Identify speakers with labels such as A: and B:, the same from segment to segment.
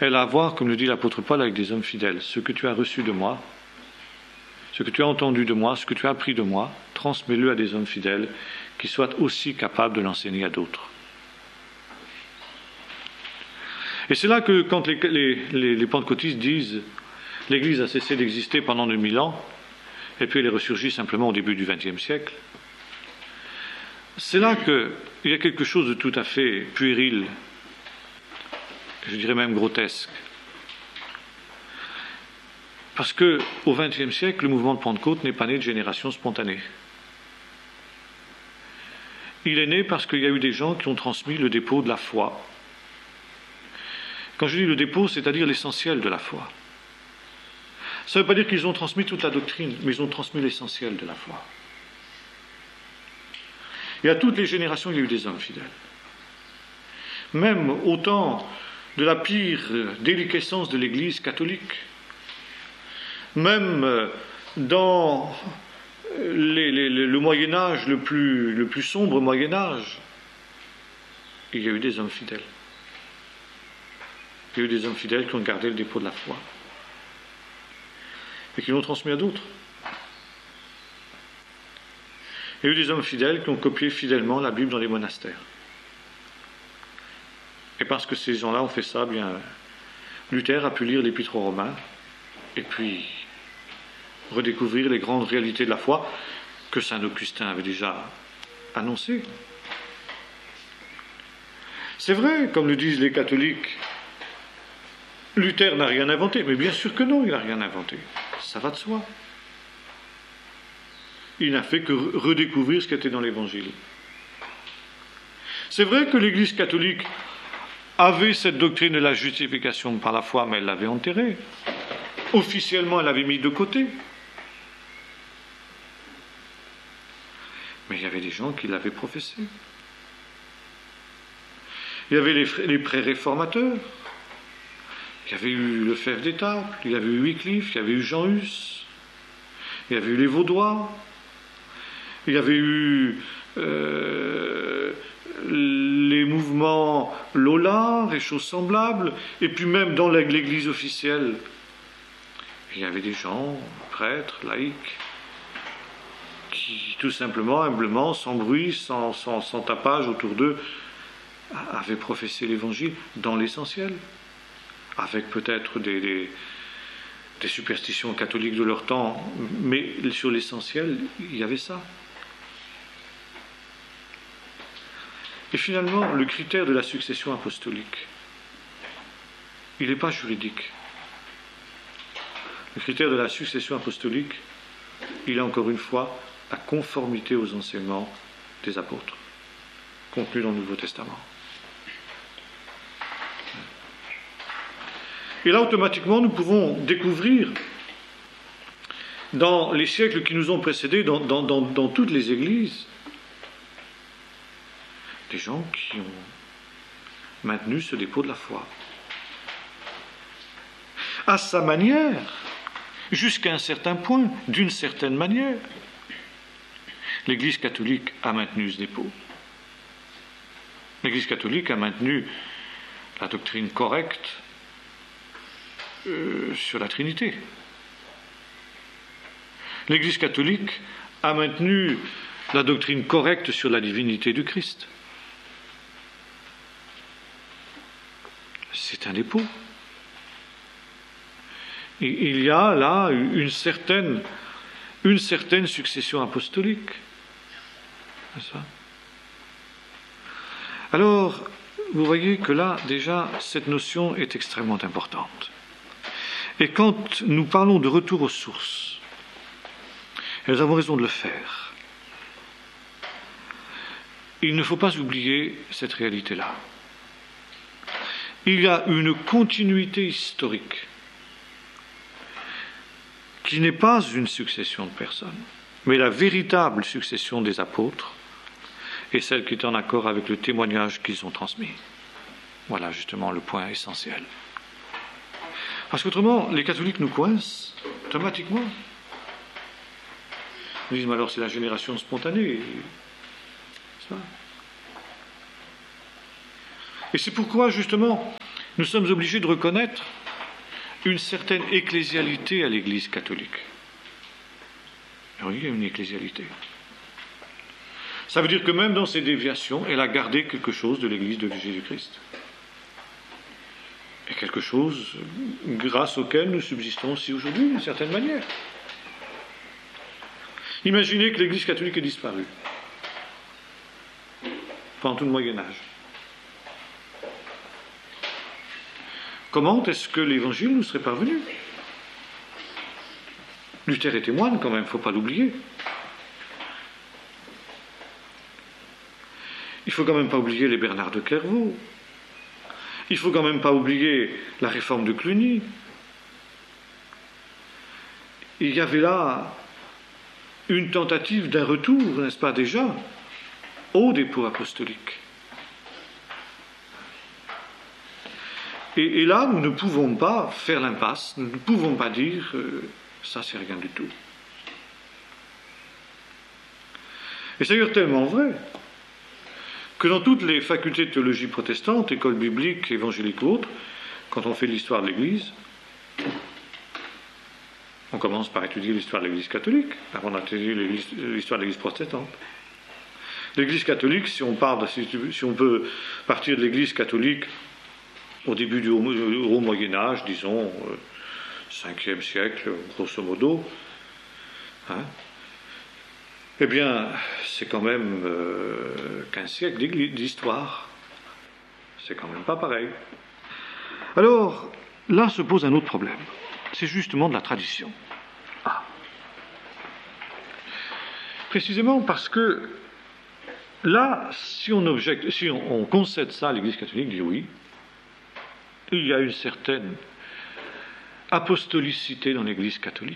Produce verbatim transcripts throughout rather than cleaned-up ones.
A: elle a à voir, comme le dit l'apôtre Paul, avec des hommes fidèles. Ce que tu as reçu de moi, ce que tu as entendu de moi, ce que tu as appris de moi, transmets-le à des hommes fidèles qui soient aussi capables de l'enseigner à d'autres. Et c'est là que, quand les, les, les, les pentecôtistes disent « l'Église a cessé d'exister pendant deux mille ans, et puis elle est ressurgie simplement au début du vingtième siècle », c'est là qu'il y a quelque chose de tout à fait puéril, je dirais même grotesque. Parce qu'au vingtième siècle, le mouvement de Pentecôte n'est pas né de génération spontanée. Il est né parce qu'il y a eu des gens qui ont transmis le dépôt de la foi. Quand je dis le dépôt, c'est-à-dire l'essentiel de la foi. Ça ne veut pas dire qu'ils ont transmis toute la doctrine, mais ils ont transmis l'essentiel de la foi. Et à toutes les générations, il y a eu des hommes fidèles. Même au temps de la pire déliquescence de l'Église catholique, même dans les, les, le Moyen-Âge, le plus, le plus sombre Moyen-Âge, il y a eu des hommes fidèles. Il y a eu des hommes fidèles qui ont gardé le dépôt de la foi et qui l'ont transmis à d'autres. Il y a eu des hommes fidèles qui ont copié fidèlement la Bible dans les monastères. Et parce que ces gens-là ont fait ça, bien, Luther a pu lire l'Épître aux Romains et puis redécouvrir les grandes réalités de la foi que saint Augustin avait déjà annoncées. C'est vrai, comme le disent les catholiques, Luther n'a rien inventé, mais bien sûr que non, il n'a rien inventé. Ça va de soi. Il n'a fait que redécouvrir ce qui était dans l'Évangile. C'est vrai que l'Église catholique avait cette doctrine de la justification par la foi, mais elle l'avait enterrée. Officiellement, elle l'avait mis de côté. Mais il y avait des gens qui l'avaient professé. Il y avait les, les pré-réformateurs. Il y avait eu le Fèvre d'Étaples, il y avait eu Wycliffe, il y avait eu Jean Hus, il y avait eu les Vaudois, il y avait eu euh, les mouvements Lola, et choses semblables, et puis même dans l'Église officielle, il y avait des gens, prêtres, laïcs, qui tout simplement, humblement, sans bruit, sans, sans, sans tapage autour d'eux, avaient professé l'Évangile dans l'essentiel. Avec peut-être des, des, des superstitions catholiques de leur temps, mais sur l'essentiel, il y avait ça. Et finalement, le critère de la succession apostolique, il n'est pas juridique. Le critère de la succession apostolique, il est encore une fois la conformité aux enseignements des apôtres, contenus dans le Nouveau Testament. Et là, automatiquement, nous pouvons découvrir, dans les siècles qui nous ont précédés, dans, dans, dans, dans toutes les églises, des gens qui ont maintenu ce dépôt de la foi. À sa manière, jusqu'à un certain point, d'une certaine manière. L'Église catholique a maintenu ce dépôt. L'Église catholique a maintenu la doctrine correcte Euh, sur la Trinité. L'Église catholique a maintenu la doctrine correcte sur la divinité du Christ. C'est un dépôt. Et il y a là une certaine, une certaine succession apostolique. C'est ça. Alors, vous voyez que là, déjà, cette notion est extrêmement importante. Et quand nous parlons de retour aux sources, et nous avons raison de le faire, il ne faut pas oublier cette réalité-là. Il y a une continuité historique qui n'est pas une succession de personnes, mais la véritable succession des apôtres est celle qui est en accord avec le témoignage qu'ils ont transmis. Voilà justement le point essentiel. Parce qu'autrement, les catholiques nous coincent automatiquement. Ils disent, mais alors c'est la génération spontanée. Ça. Et c'est pourquoi, justement, nous sommes obligés de reconnaître une certaine ecclésialité à l'Église catholique. Oui, il y a une ecclésialité. Ça veut dire que même dans ses déviations, elle a gardé quelque chose de l'Église de Jésus-Christ. Et quelque chose grâce auquel nous subsistons aussi aujourd'hui, d'une certaine manière. Imaginez que l'Église catholique ait disparu pendant tout le Moyen-Âge. Comment est-ce que l'Évangile nous serait parvenu? Luther était moine quand même, il ne faut pas l'oublier. Il ne faut quand même pas oublier les Bernard de Clairvaux. Il ne faut quand même pas oublier la réforme de Cluny. Il y avait là une tentative d'un retour, n'est-ce pas déjà, au dépôt apostolique. Et, et là, nous ne pouvons pas faire l'impasse, nous ne pouvons pas dire euh, ça c'est rien du tout. Et c'est d'ailleurs tellement vrai que dans toutes les facultés de théologie protestante, écoles bibliques, évangéliques ou autres, quand on fait l'histoire de l'Église, on commence par étudier l'histoire de l'Église catholique, avant d'étudier l'histoire de l'Église protestante. L'Église catholique, si on, parle, si on peut partir de l'Église catholique au début du haut, haut Moyen-Âge, disons, euh, cinquième siècle, grosso modo, hein, eh bien, c'est quand même euh, quinze siècles d'histoire. C'est quand même pas pareil. Alors, là se pose un autre problème. C'est justement de la tradition. Ah. Précisément parce que là, si on objecte, si on, on concède ça à l'Église catholique, dit oui, il y a une certaine apostolicité dans l'Église catholique.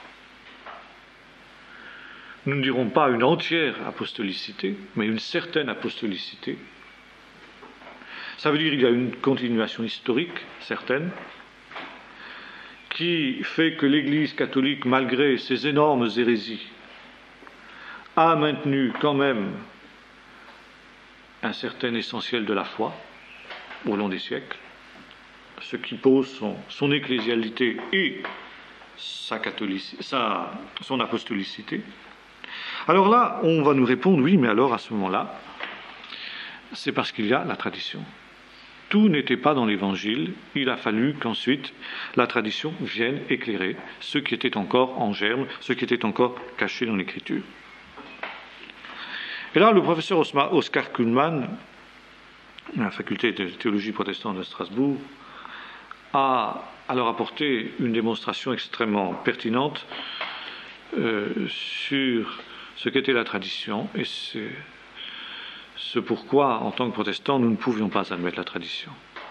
A: Nous ne dirons pas une entière apostolicité, mais une certaine apostolicité. Ça veut dire qu'il y a une continuation historique certaine, qui fait que l'Église catholique, malgré ses énormes hérésies, a maintenu quand même un certain essentiel de la foi au long des siècles, ce qui pose son, son ecclésialité et sa catholici- sa, son apostolicité. Alors là, on va nous répondre, oui, mais alors à ce moment-là, c'est parce qu'il y a la tradition. Tout n'était pas dans l'Évangile, il a fallu qu'ensuite la tradition vienne éclairer ce qui était encore en germe, ce qui était encore caché dans l'Écriture. Et là, le professeur Oscar Kuhlmann, de la faculté de théologie protestante de Strasbourg, a alors apporté une démonstration extrêmement pertinente euh, sur ce qu'était la tradition, et c'est ce pourquoi, en tant que protestants, nous ne pouvions pas admettre la tradition.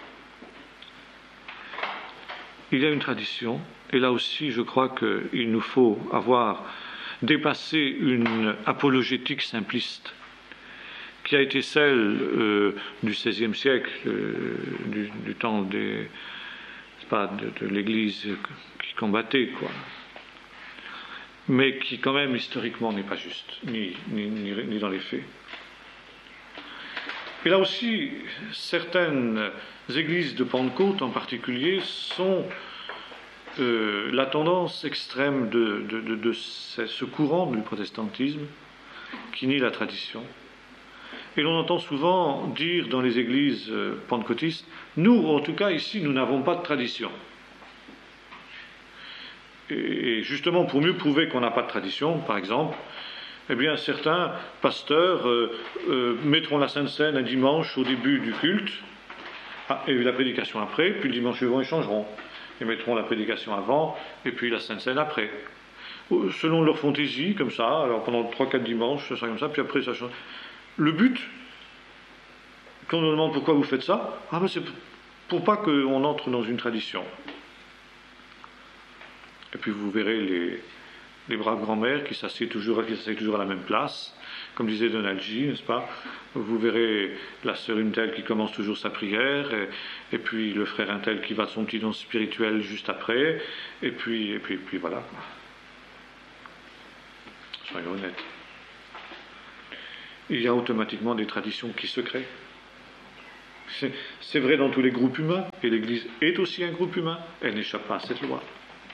A: Il y a une tradition, et là aussi, je crois qu'il nous faut avoir dépassé une apologétique simpliste, qui a été celle euh, du seizième siècle, euh, du, du temps des, pas, de, de l'Église qui combattait, quoi, mais qui, quand même, historiquement, n'est pas juste, ni, ni, ni, ni dans les faits. Et là aussi, certaines églises de Pentecôte en particulier sont euh, la tendance extrême de, de, de, de ce courant du protestantisme qui nie la tradition. Et l'on entend souvent dire dans les églises euh, pentecôtistes, nous, en tout cas ici, nous n'avons pas de tradition. Et justement, pour mieux prouver qu'on n'a pas de tradition, par exemple, eh bien, certains pasteurs euh, euh, mettront la Sainte Seine un dimanche au début du culte, ah, et la prédication après, puis le dimanche suivant, ils changeront. Ils mettront la prédication avant, et puis la Sainte Seine après. Selon leur fantaisie, comme ça, alors pendant trois quatre dimanches, ça sera comme ça, puis après ça change. Le but, quand on nous demande pourquoi vous faites ça, ah ben c'est pour pas qu'on entre dans une tradition. Et puis vous verrez les... les braves grand-mères qui s'assiedent toujours, qui s'assiedent toujours à la même place, comme disait Donald G, n'est-ce pas? Vous verrez la sœur une telle qui commence toujours sa prière, et, et puis le frère un tel qui va de son petit don spirituel juste après, et puis, et puis, et puis voilà. Soyons honnêtes. Il y a automatiquement des traditions qui se créent. C'est vrai dans tous les groupes humains, et l'Église est aussi un groupe humain, elle n'échappe pas à cette loi.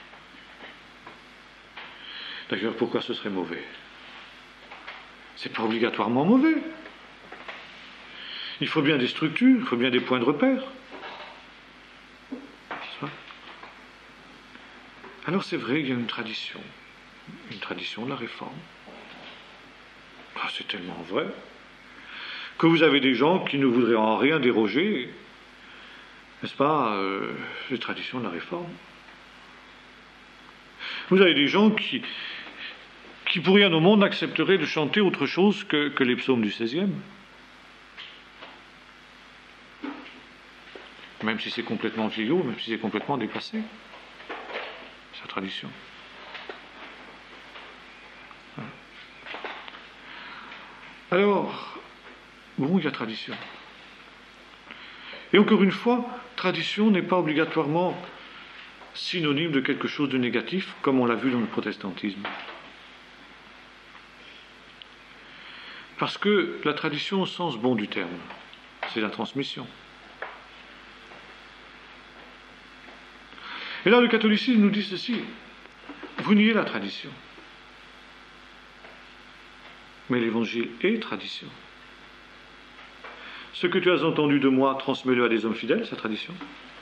A: D'ailleurs, pourquoi ce serait mauvais? C'est pas obligatoirement mauvais. Il faut bien des structures, il faut bien des points de repère. Alors c'est vrai, il y a une tradition, une tradition de la réforme. Ah, c'est tellement vrai que vous avez des gens qui ne voudraient en rien déroger, n'est-ce pas, euh, les traditions de la réforme. Vous avez des gens qui, qui pour rien au monde accepteraient de chanter autre chose que, que les psaumes du seizième. Même si c'est complètement vieillot, même si c'est complètement dépassé. Sa tradition. Alors, bon, il y a tradition. Et encore une fois, tradition n'est pas obligatoirement synonyme de quelque chose de négatif, comme on l'a vu dans le protestantisme. Parce que la tradition, au sens bon du terme, c'est la transmission. Et là, le catholicisme nous dit ceci: vous niez la tradition. Mais l'évangile est tradition. Ce que tu as entendu de moi, transmets-le à des hommes fidèles, c'est tradition.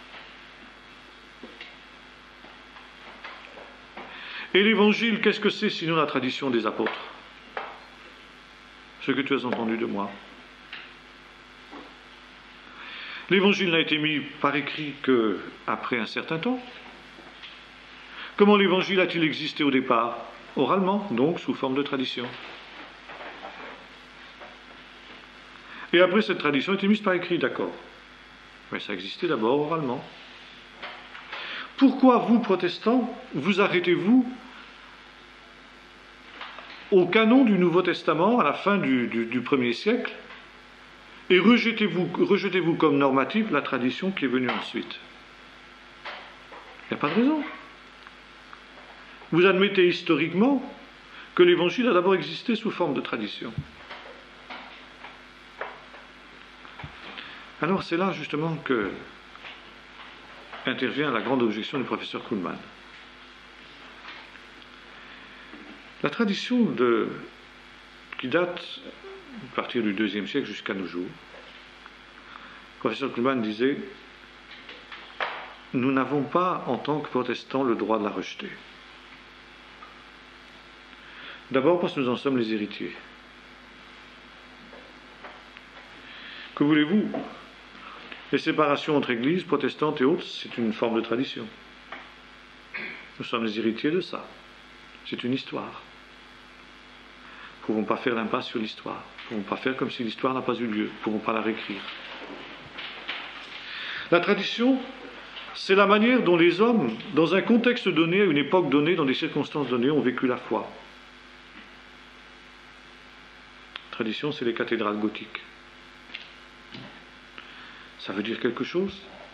A: Et l'évangile, qu'est-ce que c'est sinon la tradition des apôtres? Ce que tu as entendu de moi. L'évangile n'a été mis par écrit qu'après un certain temps. Comment l'évangile a-t-il existé au départ? Oralement, donc sous forme de tradition. Et après, cette tradition a été mise par écrit, d'accord. Mais ça existait d'abord oralement. Pourquoi vous, protestants, vous arrêtez-vous au canon du Nouveau Testament à la fin du, du, du premier siècle et rejetez-vous, rejetez-vous comme normative la tradition qui est venue ensuite? Il n'y a pas de raison. Vous admettez historiquement que l'Évangile a d'abord existé sous forme de tradition. Alors c'est là justement que intervient la grande objection du professeur Kuhlmann. La tradition de, qui date à partir du deuxième siècle jusqu'à nos jours, le professeur Kuhlmann disait: nous n'avons pas en tant que protestants le droit de la rejeter. D'abord parce que nous en sommes les héritiers. Que voulez-vous? Les séparations entre églises protestantes et autres, c'est une forme de tradition. Nous sommes les héritiers de ça. C'est une histoire. Nous ne pouvons pas faire l'impasse sur l'histoire. Nous ne pouvons pas faire comme si l'histoire n'a pas eu lieu. Nous ne pouvons pas la réécrire. La tradition, c'est la manière dont les hommes, dans un contexte donné, à une époque donnée, dans des circonstances données, ont vécu la foi. La tradition, c'est les cathédrales gothiques. Ça veut dire quelque chose.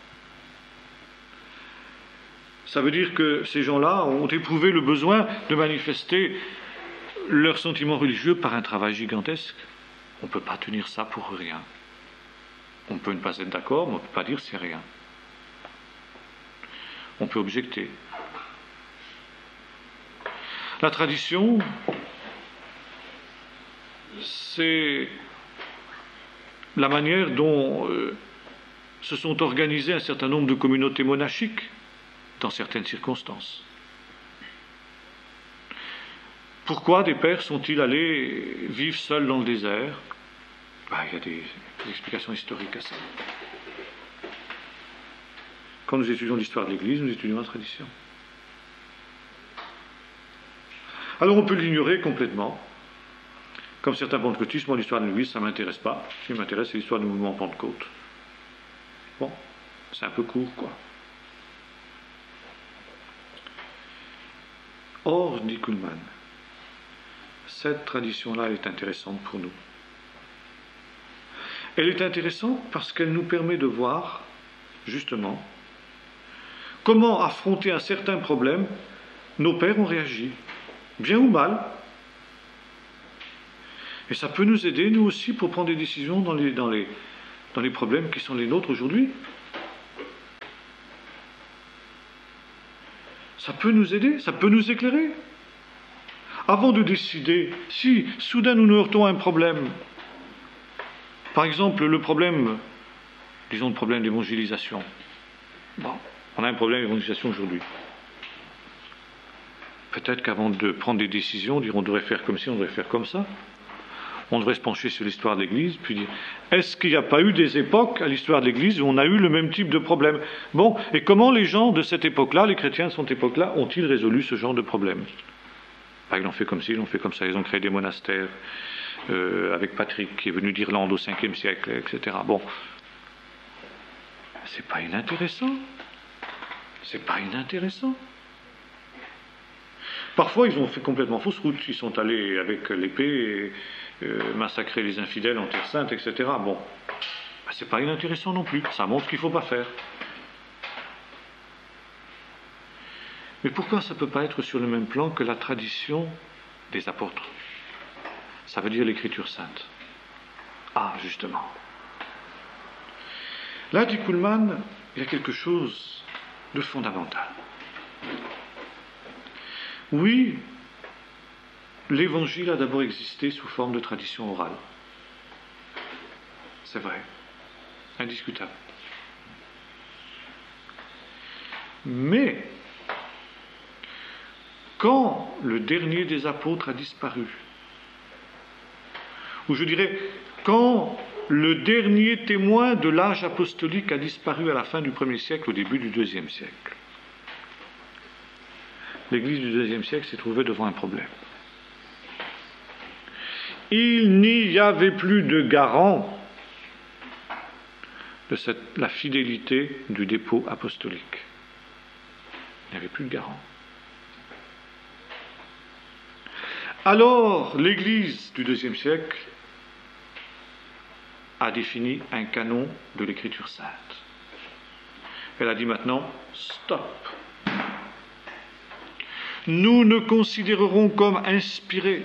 A: Ça veut dire que ces gens-là ont éprouvé le besoin de manifester leurs sentiments religieux par un travail gigantesque. On ne peut pas tenir ça pour rien. On peut ne pas être d'accord, mais on ne peut pas dire c'est rien. On peut objecter. La tradition, c'est la manière dont euh, se sont organisées un certain nombre de communautés monachiques dans certaines circonstances. Pourquoi des pères sont-ils allés vivre seuls dans le désert? Ben, il y a des, des explications historiques à ça. Quand nous étudions l'histoire de l'Église, nous étudions la tradition. Alors on peut l'ignorer complètement. Comme certains pentecôtistes, moi l'histoire de l'Église, ça ne m'intéresse pas. Ce qui m'intéresse, c'est l'histoire du mouvement Pentecôte. Bon, c'est un peu court, quoi. Or, dit Kuhlmann, cette tradition-là est intéressante pour nous. Elle est intéressante parce qu'elle nous permet de voir, justement, comment affronter un certain problème nos pères ont réagi, bien ou mal. Et ça peut nous aider, nous aussi, pour prendre des décisions dans les, dans les, dans les problèmes qui sont les nôtres aujourd'hui. Ça peut nous aider, ça peut nous éclairer. Avant de décider, si soudain nous nous heurtons à un problème, par exemple le problème, disons le problème d'évangélisation. Bon, on a un problème d'évangélisation aujourd'hui. Peut-être qu'avant de prendre des décisions, dire on devrait faire comme ci, on devrait faire comme ça, on devrait se pencher sur l'histoire de l'Église, puis dire, est-ce qu'il n'y a pas eu des époques à l'histoire de l'Église où on a eu le même type de problème? Bon, et comment les gens de cette époque-là, les chrétiens de cette époque-là, ont-ils résolu ce genre de problème? Bah, ils l'ont fait comme ci, ils l'ont fait comme ça, ils ont créé des monastères, euh, avec Patrick, qui est venu d'Irlande au cinquième siècle, et cetera. Bon, c'est pas inintéressant. C'est pas inintéressant. Parfois, ils ont fait complètement fausse route. Ils sont allés avec l'épée et, euh, massacrer les infidèles en Terre Sainte, et cetera. Bon, ben, c'est pas inintéressant non plus. Ça montre qu'il ne faut pas faire. Mais pourquoi ça ne peut pas être sur le même plan que la tradition des apôtres? Ça veut dire l'Écriture sainte. Ah, justement. Là, dit Kuhlmann, il y a quelque chose de fondamental. Oui, l'Évangile a d'abord existé sous forme de tradition orale. C'est vrai, indiscutable. Mais, quand le dernier des apôtres a disparu, ou je dirais, quand le dernier témoin de l'âge apostolique a disparu à la fin du premier siècle, au début du deuxième siècle, l'Église du deuxième siècle s'est trouvée devant un problème. Il n'y avait plus de garant de cette, la fidélité du dépôt apostolique. Il n'y avait plus de garant. Alors, l'Église du deuxième siècle a défini un canon de l'Écriture sainte. Elle a dit maintenant, stop. Nous ne considérerons comme inspiré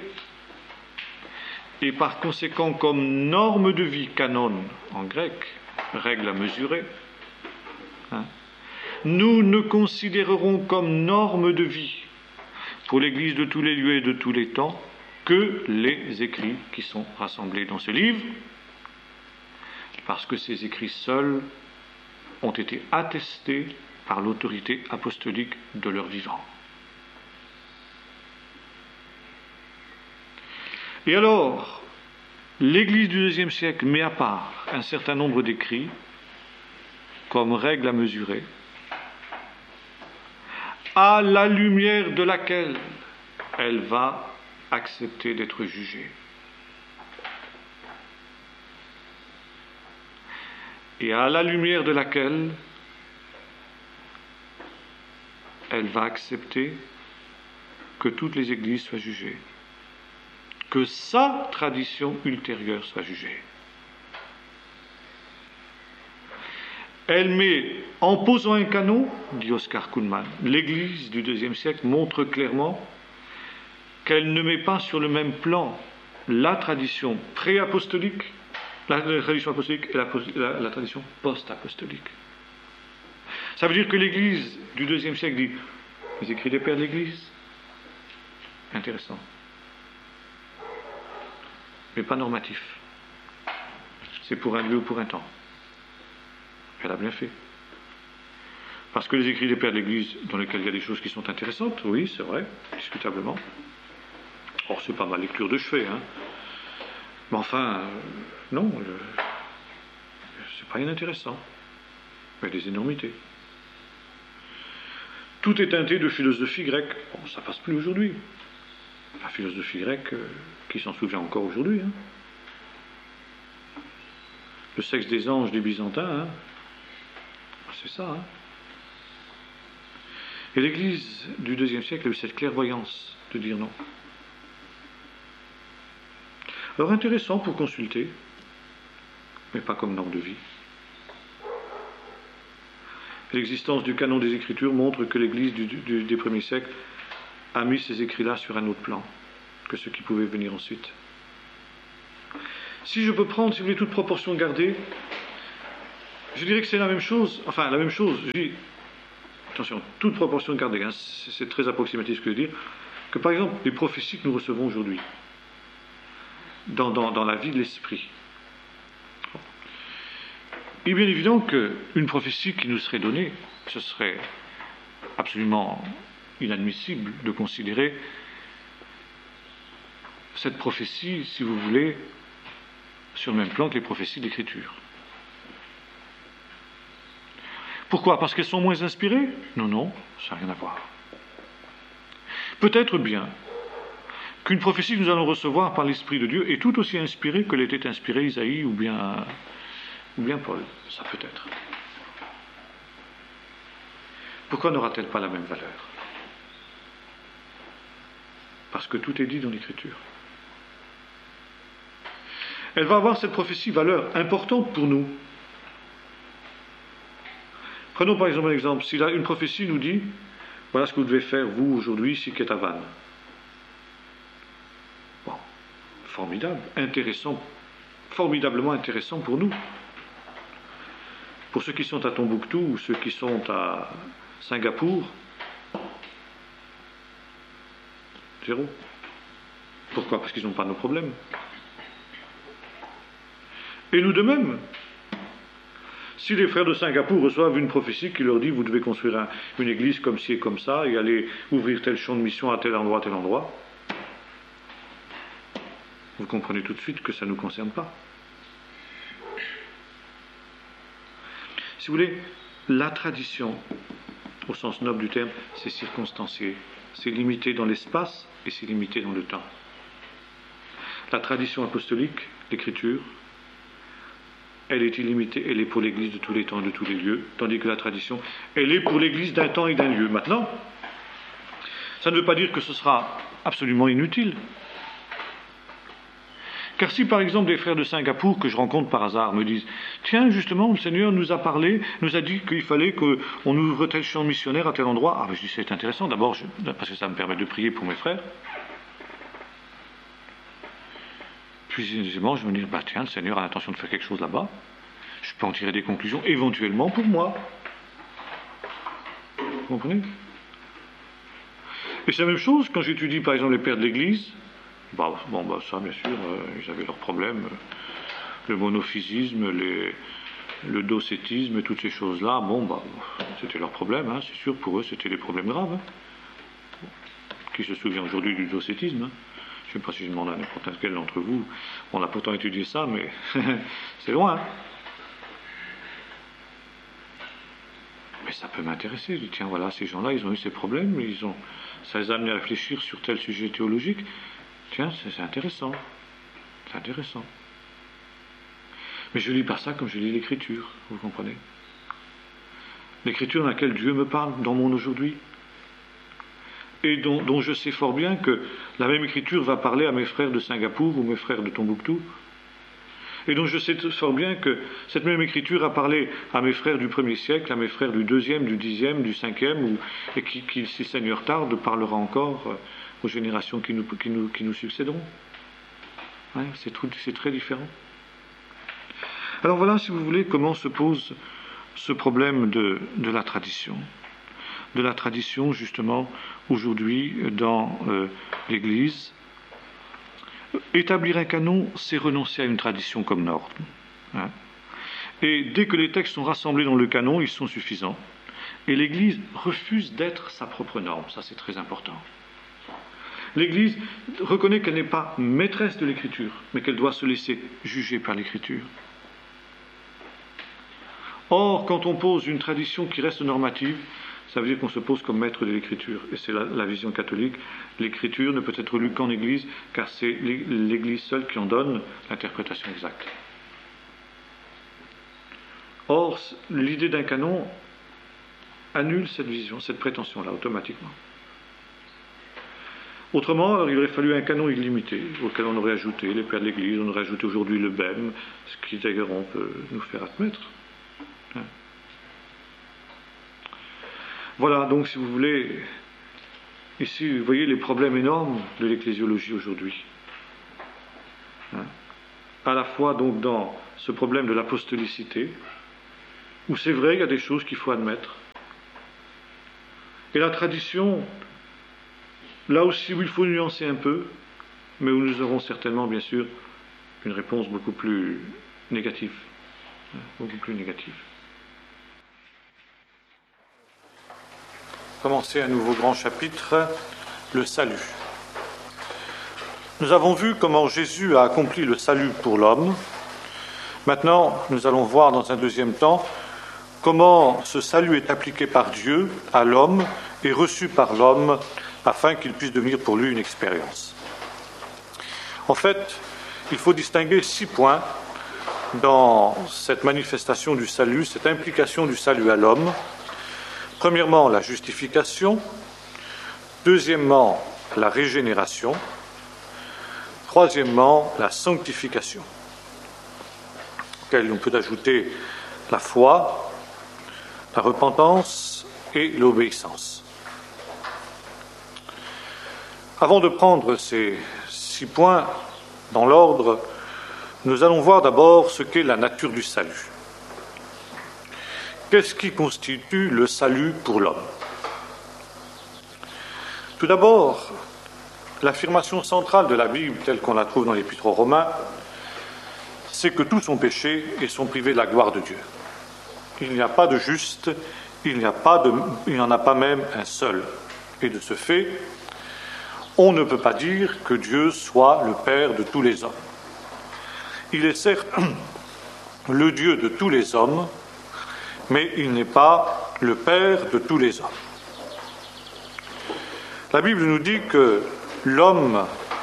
A: et par conséquent comme norme de vie, canon en grec, règle à mesurer, hein, nous ne considérerons comme norme de vie pour l'Église de tous les lieux et de tous les temps que les écrits qui sont rassemblés dans ce livre, parce que ces écrits seuls ont été attestés par l'autorité apostolique de leur vivant. Et alors, l'Église du deuxième siècle met à part un certain nombre d'écrits comme règle à mesurer, à la lumière de laquelle elle va accepter d'être jugée. Et à la lumière de laquelle elle va accepter que toutes les églises soient jugées, que sa tradition ultérieure soit jugée. Elle met, en posant un canon, dit Oscar Kuhlmann, l'Église du deuxième siècle montre clairement qu'elle ne met pas sur le même plan la tradition pré-apostolique, la, la tradition apostolique et la, la, la tradition post-apostolique. Ça veut dire que l'Église du deuxième siècle dit les écrits des pères de l'Église, intéressant, mais pas normatif. C'est pour un lieu ou pour un temps. Elle a bien fait. Parce que les écrits des pères de l'Église, dans lesquels il y a des choses qui sont intéressantes, oui, c'est vrai, discutablement. Or, c'est pas ma lecture de chevet, hein. Mais enfin, euh, non, le, c'est pas inintéressant. Il y a des énormités. Tout est teinté de philosophie grecque. Bon, ça passe plus aujourd'hui. La philosophie grecque, euh, qui s'en souvient encore aujourd'hui, hein. Le sexe des anges des Byzantins, hein. C'est ça, hein. Et l'Église du deuxième siècle a eu cette clairvoyance de dire non. Alors intéressant pour consulter, mais pas comme norme de vie. L'existence du canon des Écritures montre que l'Église du, du, des premiers siècles a mis ces écrits-là sur un autre plan que ceux qui pouvaient venir ensuite. Si je peux prendre, si vous voulez, toute proportion gardée, Je dirais que c'est la même chose, enfin la même chose, je dis, attention, toute proportion gardée, hein, c'est très approximatif ce que je veux dire, que par exemple les prophéties que nous recevons aujourd'hui, dans, dans, dans la vie de l'esprit, il est bien évident qu'une prophétie qui nous serait donnée, ce serait absolument inadmissible de considérer cette prophétie, si vous voulez, sur le même plan que les prophéties d'Écriture. Pourquoi? Parce qu'elles sont moins inspirées? Non, non, ça n'a rien à voir. Peut-être bien qu'une prophétie que nous allons recevoir par l'Esprit de Dieu est tout aussi inspirée que l'était inspiré Isaïe ou bien, ou bien Paul. Ça peut être. Pourquoi n'aura-t-elle pas la même valeur? Parce que tout est dit dans l'Écriture. Elle va avoir, cette prophétie, valeur importante pour nous. Prenons par exemple un exemple. Si une prophétie nous dit, voilà ce que vous devez faire, vous, aujourd'hui, ici, qui êtes à Vannes. Bon, formidable, intéressant, formidablement intéressant pour nous. Pour ceux qui sont à Tombouctou ou ceux qui sont à Singapour, zéro. Pourquoi? Parce qu'ils n'ont pas nos problèmes. Et nous de même. Si les frères de Singapour reçoivent une prophétie qui leur dit vous devez construire un, une église comme ci et comme ça et aller ouvrir tel champ de mission à tel endroit, tel endroit, vous comprenez tout de suite que ça ne nous concerne pas. Si vous voulez, la tradition, au sens noble du terme, c'est circonstancié. C'est limité dans l'espace et c'est limité dans le temps. La tradition apostolique, l'écriture, elle est illimitée, elle est pour l'Église de tous les temps, de tous les lieux, tandis que la tradition, elle est pour l'Église d'un temps et d'un lieu. Maintenant, ça ne veut pas dire que ce sera absolument inutile. Car si par exemple des frères de Singapour que je rencontre par hasard me disent « Tiens, justement, le Seigneur nous a parlé, nous a dit qu'il fallait qu'on ouvre tel champ missionnaire à tel endroit. » Ah, ben je dis c'est intéressant, d'abord, je, parce que ça me permet de prier pour mes frères. Puis, évidemment, je me dis, bah, tiens, le Seigneur a l'intention de faire quelque chose là-bas. Je peux en tirer des conclusions, éventuellement, pour moi. Vous comprenez? Et c'est la même chose quand j'étudie, par exemple, les pères de l'Église. Bah, bon, bah, ça, bien sûr, euh, ils avaient leurs problèmes. Le monophysisme, les, le docétisme, toutes ces choses-là, bon, bah, c'était leur problème, hein, c'est sûr, pour eux, c'était des problèmes graves. Hein. Qui se souvient aujourd'hui du docétisme, hein? Je ne sais pas si je demande à n'importe quel d'entre vous. On a pourtant étudié ça, mais c'est loin. Mais ça peut m'intéresser. Je dis, tiens, voilà, ces gens-là, ils ont eu ces problèmes, ils ont, ça les a amenés à réfléchir sur tel sujet théologique. Tiens, c'est intéressant. C'est intéressant. Mais je ne lis pas ça comme je lis l'Écriture, vous comprenez? L'Écriture dans laquelle Dieu me parle dans mon aujourd'hui. Et dont, dont je sais fort bien que la même écriture va parler à mes frères de Singapour ou mes frères de Tombouctou. Et dont je sais fort bien que cette même écriture a parlé à mes frères du premier siècle, à mes frères du deuxième, du dixième, du cinquième, ou, et qui, qui, si le Seigneur tarde, parlera encore aux générations qui nous, qui nous, qui nous succéderont. Ouais, c'est, tout, c'est très différent. Alors voilà, si vous voulez, comment se pose ce problème de, de la tradition. De la tradition, justement, aujourd'hui, dans euh, l'Église. Établir un canon, c'est renoncer à une tradition comme norme. Hein. Et dès que les textes sont rassemblés dans le canon, ils sont suffisants. Et l'Église refuse d'être sa propre norme. Ça, c'est très important. L'Église reconnaît qu'elle n'est pas maîtresse de l'Écriture, mais qu'elle doit se laisser juger par l'Écriture. Or, quand on pose une tradition qui reste normative, ça veut dire qu'on se pose comme maître de l'Écriture. Et c'est la, la vision catholique. L'Écriture ne peut être lue qu'en Église, car c'est l'Église seule qui en donne l'interprétation exacte. Or, l'idée d'un canon annule cette vision, cette prétention-là, automatiquement. Autrement, alors, il aurait fallu un canon illimité, auquel on aurait ajouté les pères de l'Église, on aurait ajouté aujourd'hui le B E M, ce qui d'ailleurs on peut nous faire admettre. Hein. Voilà, donc si vous voulez, ici, vous voyez les problèmes énormes de l'ecclésiologie aujourd'hui. Hein. À la fois donc dans ce problème de l'apostolicité, où c'est vrai, il y a des choses qu'il faut admettre. Et la tradition, là aussi où il faut nuancer un peu, mais où nous aurons certainement, bien sûr, une réponse beaucoup plus négative. Beaucoup plus négative. Commencer un nouveau grand chapitre, le salut. Nous avons vu comment Jésus a accompli le salut pour l'homme. Maintenant, nous allons voir dans un deuxième temps comment ce salut est appliqué par Dieu à l'homme et reçu par l'homme afin qu'il puisse devenir pour lui une expérience. En fait, il faut distinguer six points dans cette manifestation du salut, cette implication du salut à l'homme. Premièrement, la justification. Deuxièmement, la régénération. Troisièmement, la sanctification, auquel on peut ajouter la foi, la repentance et l'obéissance. Avant de prendre ces six points dans l'ordre, nous allons voir d'abord ce qu'est la nature du salut. Qu'est-ce qui constitue le salut pour l'homme ? Tout d'abord, l'affirmation centrale de la Bible, telle qu'on la trouve dans l'Épître aux Romains, c'est que tous ont péché et sont privés de la gloire de Dieu. Il n'y a pas de juste, il n'y a pas de, il n'y en a pas même un seul. Et de ce fait, on ne peut pas dire que Dieu soit le Père de tous les hommes. Il est certes le Dieu de tous les hommes, mais il n'est pas le Père de tous les hommes. La Bible nous dit que l'homme